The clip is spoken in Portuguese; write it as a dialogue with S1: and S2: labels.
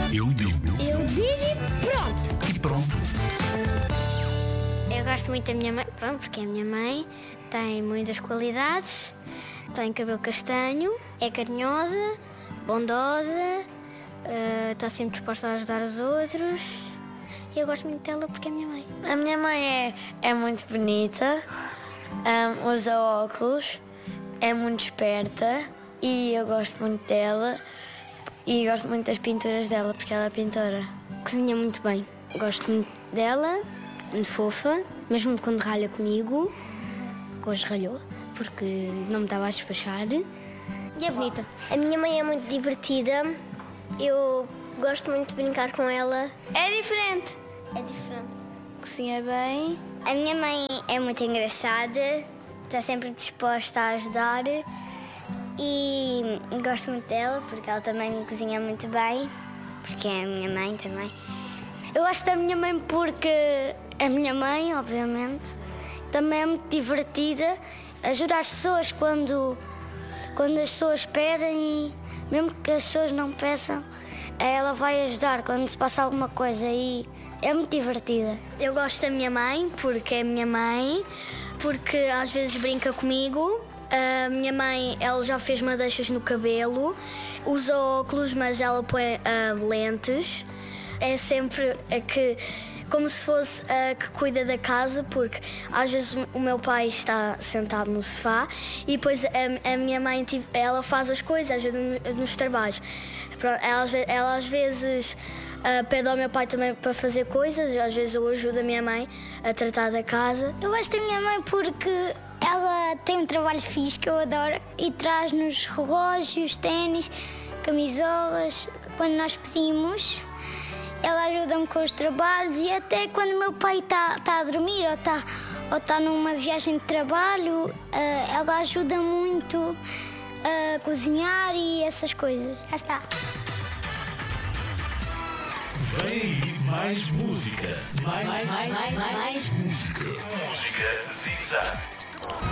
S1: Eu digo
S2: e pronto.
S1: e pronto.
S2: Eu gosto muito da minha mãe, pronto, porque a minha mãe tem muitas qualidades. Tem cabelo castanho, é carinhosa, bondosa, está sempre disposta a ajudar os outros. E eu gosto muito dela porque é a minha mãe.
S3: A minha mãe é muito bonita, usa óculos, é muito esperta e eu gosto muito dela e gosto muito das pinturas dela porque ela é pintora.
S2: Cozinha muito bem. Gosto muito dela, muito fofa, mesmo quando ralha comigo, que hoje ralhou, porque não me estava a despachar. E é bonita.
S4: A minha mãe é muito divertida. Eu gosto muito de brincar com ela.
S2: É diferente.
S4: É diferente.
S2: Cozinha bem.
S4: A minha mãe é muito engraçada, está sempre disposta a ajudar e gosto muito dela porque ela também cozinha muito bem, porque é a minha mãe também.
S2: Eu gosto da minha mãe porque é minha mãe, obviamente. Também é muito divertida. Ajuda as pessoas quando as pessoas pedem e mesmo que as pessoas não peçam, ela vai ajudar quando se passa alguma coisa e é muito divertida.
S4: Eu gosto da minha mãe porque é minha mãe, porque às vezes brinca comigo. A minha mãe, ela já fez madeixas no cabelo, usa óculos, mas ela põe lentes. É sempre como se fosse a que cuida da casa, porque às vezes o meu pai está sentado no sofá e depois a minha mãe ela faz as coisas, ajuda nos trabalhos. Pronto, ela às vezes pede ao meu pai também para fazer coisas, às vezes eu ajudo a minha mãe a tratar da casa.
S5: Eu gosto da minha mãe porque ela tem um trabalho fixe que eu adoro e traz-nos relógios, ténis, camisolas. Quando nós pedimos, ela ajuda-me com os trabalhos e até quando o meu pai está a dormir ou está numa viagem de trabalho, ela ajuda muito a cozinhar e essas coisas. Já está.
S1: Vem aí mais música. Mais música. Música Zig Zag.